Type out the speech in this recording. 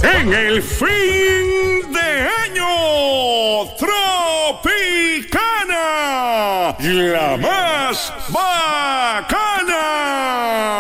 en el fin de año Tropicana, la más bacana.